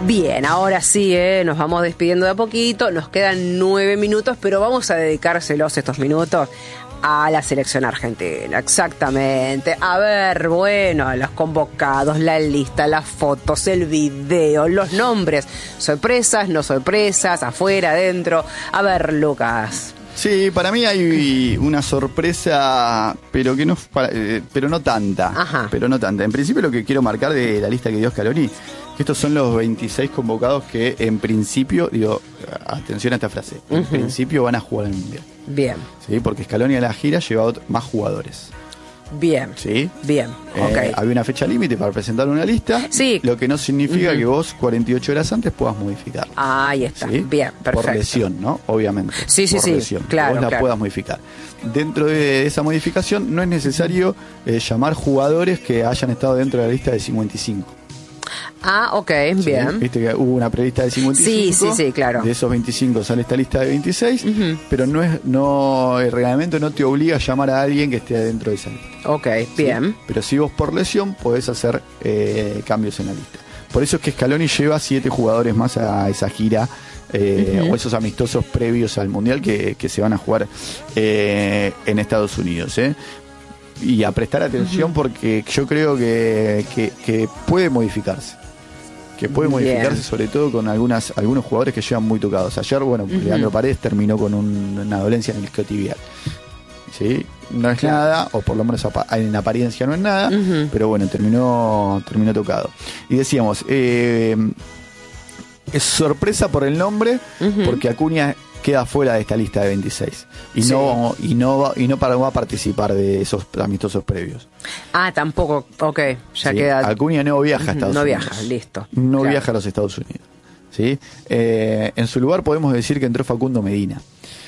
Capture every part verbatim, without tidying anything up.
Bien, ahora sí, ¿eh? Nos vamos despidiendo de a poquito, nos quedan nueve minutos, pero vamos a dedicárselos estos minutos a la selección argentina, exactamente. A ver, bueno, los convocados, la lista, las fotos, el video, los nombres, sorpresas, no sorpresas, afuera, adentro. A ver, Lucas. Sí, para mí hay una sorpresa, pero que no, pero no tanta. Ajá. Pero no tanta. En principio, lo que quiero marcar de la lista que dio Scaloni, que estos son los veintiséis convocados que en principio, digo, atención a esta frase, en uh-huh. principio van a jugar el Mundial. Bien. Sí, porque Scaloni a la gira lleva más jugadores. Bien. ¿Sí? Bien, eh, ok. Había una fecha límite para presentar una lista. Sí. Lo que no significa uh-huh. que vos cuarenta y ocho horas antes puedas modificarla. Ah, ahí está. ¿Sí? Bien, perfecto. Por lesión, ¿no? Obviamente. Sí, sí, por sí. Lesión, claro, que vos la claro. puedas modificar. Dentro de esa modificación no es necesario eh, llamar jugadores que hayan estado dentro de la lista de cincuenta y cinco. Ah, ok, ¿Sí? bien. Viste que hubo una prelista de cincuenta y cinco. Sí, sí, sí, claro. De esos veinticinco sale esta lista de veintiséis, uh-huh. pero no es, no, el reglamento no te obliga a llamar a alguien que esté dentro de esa lista. Ok, bien. ¿Sí? Pero si vos por lesión podés hacer eh, cambios en la lista. Por eso es que Scaloni lleva siete jugadores más a esa gira. Eh, uh-huh. o esos amistosos previos al Mundial que, que se van a jugar eh, en Estados Unidos, ¿eh? Y a prestar atención uh-huh. porque yo creo que, que, que puede modificarse. Que puede Bien. modificarse sobre todo con algunas algunos jugadores que llevan muy tocados. Ayer, bueno, uh-huh. Leandro Paredes terminó con un, una dolencia en el isquiotibial. ¿Sí? No es claro. nada, o por lo menos en apariencia no es nada, uh-huh. pero bueno, terminó, terminó tocado. Y decíamos, eh, es sorpresa por el nombre, uh-huh. porque Acuña queda fuera de esta lista de veintiséis y sí. no y no y no para, va a participar de esos amistosos previos. Ah, tampoco, ok, ya ¿Sí? queda. Acuña no viaja a Estados no Unidos. No viaja, listo. No claro. viaja a los Estados Unidos. ¿Sí? Eh, en su lugar podemos decir que entró Facundo Medina.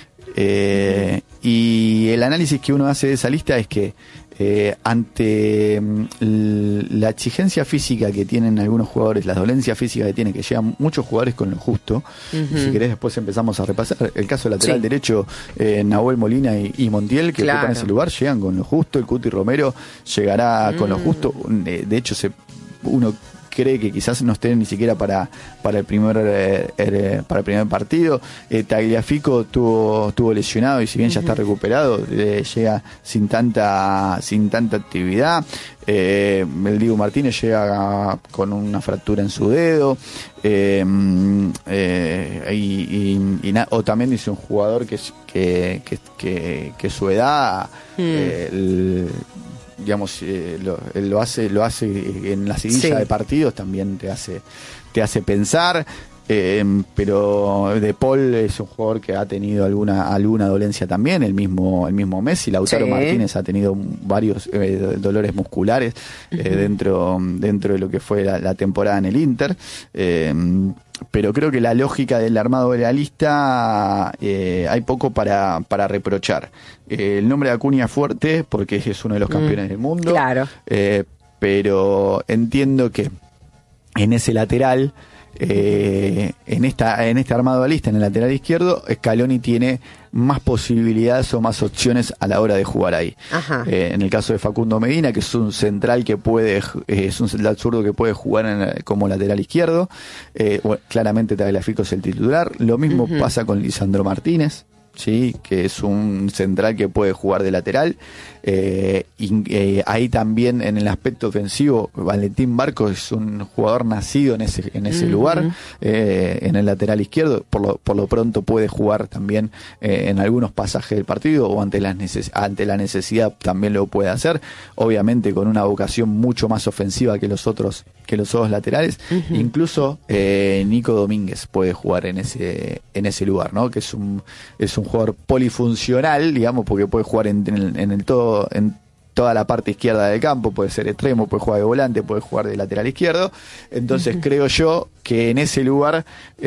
Eh, y el análisis que uno hace de esa lista es que eh, ante l- la exigencia física que tienen algunos jugadores, las dolencias físicas que tienen, que llegan muchos jugadores con lo justo, uh-huh. si querés después empezamos a repasar el caso lateral sí. derecho, eh, Nahuel Molina y, y Montiel, que claro. ocupan ese lugar, llegan con lo justo. El Cuti Romero llegará mm. con lo justo. De, de hecho, se uno cree que quizás no estén ni siquiera para para el primer eh, eh, para el primer partido. eh, Tagliafico tuvo tuvo lesionado y si bien uh-huh. ya está recuperado, eh, llega sin tanta sin tanta actividad. eh, el Diego Martínez llega con una fractura en su dedo. eh, eh, y, y, y na- o también dice un jugador que que que, que, que su edad mm. eh, el, digamos eh, lo, lo hace lo hace en la seguilla sí. de partidos, también te hace te hace pensar. Eh, pero De Paul es un jugador que ha tenido alguna alguna dolencia también, el mismo el mismo Messi. Lautaro sí. Martínez ha tenido varios eh, dolores musculares uh-huh. eh, dentro dentro de lo que fue la, la temporada en el Inter. Eh, pero creo que la lógica del armado de la lista eh, hay poco para, para reprochar. Eh, el nombre de Acuña es fuerte porque es uno de los campeones mm, del mundo. Claro. Eh, pero entiendo que en ese lateral, eh, en esta en este armado de lista, en el lateral izquierdo, Scaloni tiene más posibilidades o más opciones a la hora de jugar ahí. Ajá. Eh, en el caso de Facundo Medina, que es un central que puede, eh, es un central zurdo que puede jugar en, como lateral izquierdo, eh, bueno, claramente Tagliafico es el titular. Lo mismo uh-huh. pasa con Lisandro Martínez, sí, que es un central que puede jugar de lateral. Eh, y, eh, ahí también en el aspecto ofensivo, Valentín Barcos es un jugador nacido en ese en ese uh-huh. lugar, eh, en el lateral izquierdo. Por lo, por lo pronto puede jugar también eh, en algunos pasajes del partido, o ante la, neces- ante la necesidad también lo puede hacer, obviamente con una vocación mucho más ofensiva que los otros que los otros laterales. Uh-huh. Incluso eh, Nico Domínguez puede jugar en ese en ese lugar, ¿no? Que es un es un jugador polifuncional, digamos, porque puede jugar en, en, el, en el todo en toda la parte izquierda del campo, puede ser extremo, puede jugar de volante, puede jugar de lateral izquierdo. Entonces uh-huh. creo yo que en ese lugar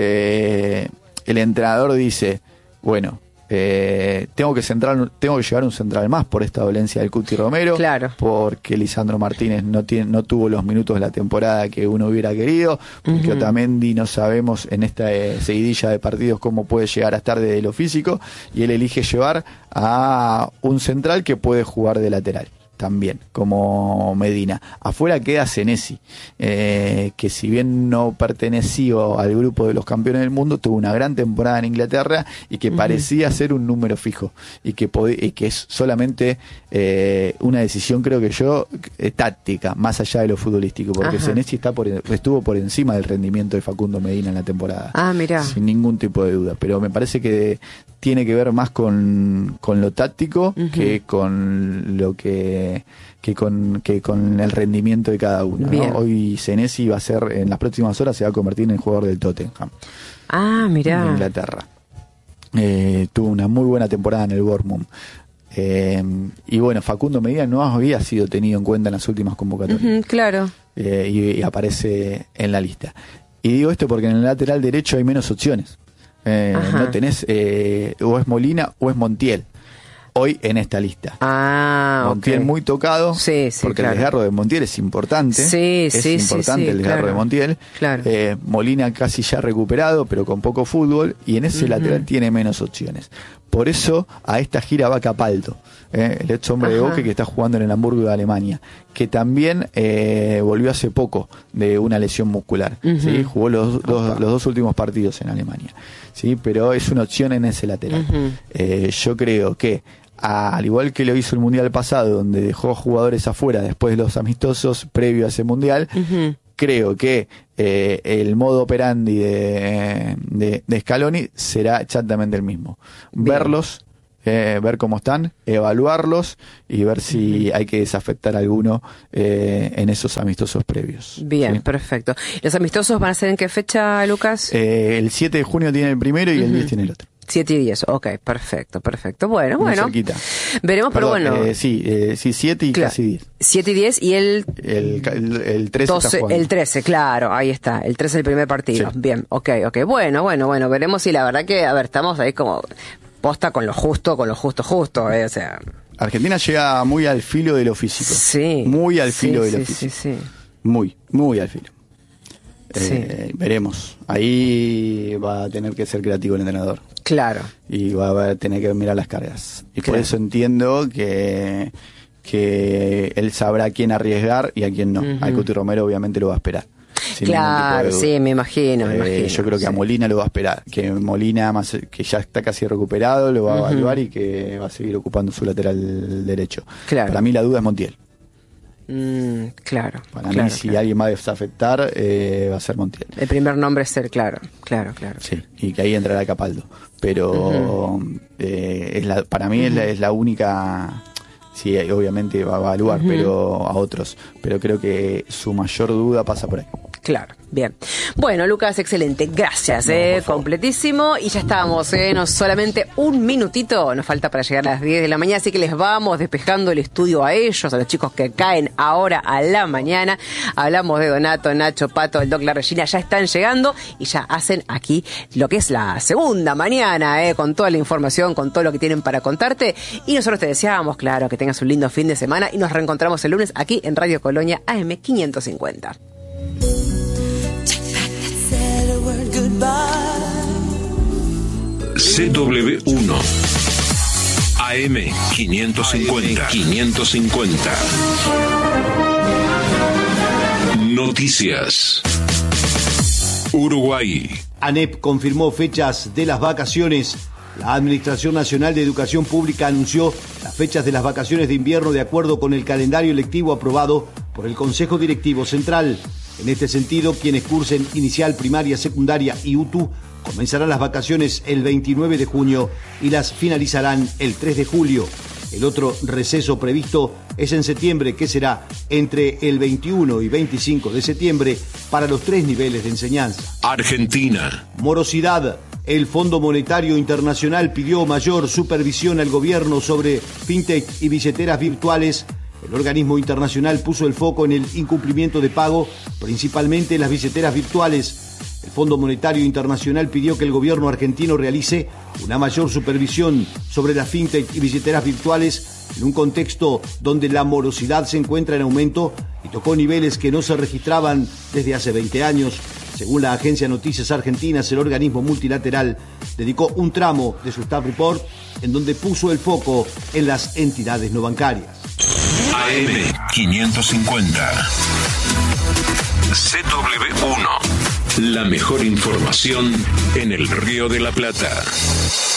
eh, el entrenador dice, bueno, eh, tengo que centrar, tengo que llevar un central más por esta dolencia del Cuti Romero, claro. porque Lisandro Martínez no tiene, no tuvo los minutos de la temporada que uno hubiera querido, porque uh-huh. Otamendi no sabemos en esta eh, seguidilla de partidos cómo puede llegar a estar desde lo físico, y él elige llevar a un central que puede jugar de lateral. también, como Medina. Afuera queda Senesi, eh, que si bien no perteneció al grupo de los campeones del mundo, tuvo una gran temporada en Inglaterra y que uh-huh. parecía ser un número fijo, y que, pod- y que es solamente eh, una decisión, creo que yo, eh, táctica, más allá de lo futbolístico, porque Ajá. Senesi está por, estuvo por encima del rendimiento de Facundo Medina en la temporada. Ah, mirá. Sin ningún tipo de duda, pero me parece que tiene que ver más con, con lo táctico uh-huh. que con lo que que con que con el rendimiento de cada uno, ¿no? Hoy Senesi va a ser, en las próximas horas se va a convertir en el jugador del Tottenham. Ah, mirá. De Inglaterra. Eh, tuvo una muy buena temporada en el Bournemouth. Eh, y bueno, Facundo Medina no había sido tenido en cuenta en las últimas convocatorias. Uh-huh, claro. Eh, y, y aparece en la lista. Y digo esto porque en el lateral derecho hay menos opciones. Eh, no tenés, eh, o es Molina o es Montiel. Hoy en esta lista. Ah, Montiel okay. muy tocado, sí, sí, porque claro. el desgarro de Montiel es importante. Sí, es sí, importante sí, sí, el desgarro claro. de Montiel. Claro. Eh, Molina casi ya recuperado, pero con poco fútbol, y en ese uh-huh. lateral tiene menos opciones. Por eso a esta gira va Capaldo, eh, el ex hombre Ajá. de Boca que está jugando en el Hamburgo de Alemania, que también eh, volvió hace poco de una lesión muscular. Uh-huh. ¿sí? Jugó los, los, los dos últimos partidos en Alemania. ¿sí? Pero es una opción en ese lateral. Uh-huh. Eh, yo creo que A, al igual que lo hizo el Mundial pasado, donde dejó jugadores afuera después de los amistosos previo a ese Mundial, uh-huh. creo que eh, el modo operandi de, de, de Scaloni será exactamente el mismo. Bien. Verlos, eh, ver cómo están, evaluarlos y ver si uh-huh. hay que desafectar a alguno eh, en esos amistosos previos. Bien, ¿sí? Perfecto. ¿Los amistosos van a ser en qué fecha, Lucas? Eh, el siete de junio tiene el primero y uh-huh. el diez tiene el otro. siete y diez, ok, perfecto, perfecto. Bueno, Muy bueno. cerquita. Veremos, Perdón, pero bueno. Eh, sí, eh, sí, siete y claro. casi diez. siete y diez y el... El, el, el trece doce, está jugando. el trece, claro, ahí está. El trece el primer partido. Sí. Bien, ok, ok. Bueno, bueno, bueno, veremos si la verdad que, a ver, estamos ahí como posta con lo justo, con lo justo, justo, eh, o sea... Argentina llega muy al filo de lo físico. Sí. Muy al filo sí, de lo sí, físico. Sí, sí. Muy, muy al filo. Sí. Eh, veremos. Ahí va a tener que ser creativo el entrenador. Claro. Y va a tener que mirar las cargas. Y claro. por eso entiendo que, que él sabrá a quién arriesgar y a quién no. Uh-huh. Al Cuti Romero obviamente lo va a esperar. Claro, sí, me imagino, me eh, imagino. Yo creo que sí. a Molina lo va a esperar. Que Molina, más que ya está casi recuperado, lo va a evaluar uh-huh. y que va a seguir ocupando su lateral derecho. Claro. Para mí la duda es Montiel. Mm, claro. Para claro, mí, si claro. alguien va a desafectar, eh, va a ser Montiel. El primer nombre es ser, claro, claro, claro. Sí, y que ahí entrará Capaldo. Pero uh-huh. eh, es la, para mí uh-huh. es, la, es la única. Sí, obviamente va a evaluar, uh-huh. pero a otros. Pero creo que su mayor duda pasa por ahí. Claro, bien. Bueno, Lucas, excelente. Gracias, no, eh, completísimo. Y ya estamos, eh, no solamente un minutito nos falta para llegar a las diez de la mañana, así que les vamos despejando el estudio a ellos, a los chicos que caen ahora a la mañana. Hablamos de Donato, Nacho, Pato, el Doc, la Regina, ya están llegando y ya hacen aquí lo que es la segunda mañana, eh, con toda la información, con todo lo que tienen para contarte. Y nosotros te deseamos, claro, que tengas un lindo fin de semana y nos reencontramos el lunes aquí en Radio Colonia A M quinientos cincuenta. C W uno A M quinientos cincuenta. quinientos cincuenta. Noticias. Uruguay. ANEP confirmó fechas de las vacaciones. La Administración Nacional de Educación Pública anunció las fechas de las vacaciones de invierno de acuerdo con el calendario lectivo aprobado por el Consejo Directivo Central. En este sentido, quienes cursen inicial, primaria, secundaria y U T U comenzarán las vacaciones el veintinueve de junio y las finalizarán el tres de julio. El otro receso previsto es en septiembre, que será entre el veintiuno y veinticinco de septiembre para los tres niveles de enseñanza. Argentina. Morosidad. El Fondo Monetario Internacional pidió mayor supervisión al gobierno sobre fintech y billeteras virtuales. El organismo internacional puso el foco en el incumplimiento de pago, principalmente en las billeteras virtuales. El Fondo Monetario Internacional pidió que el gobierno argentino realice una mayor supervisión sobre las fintech y billeteras virtuales en un contexto donde la morosidad se encuentra en aumento y tocó niveles que no se registraban desde hace veinte años. Según la agencia Noticias Argentinas, el organismo multilateral dedicó un tramo de su staff report en donde puso el foco en las entidades no bancarias. A M quinientos cincuenta. C W uno. La mejor información en el Río de la Plata.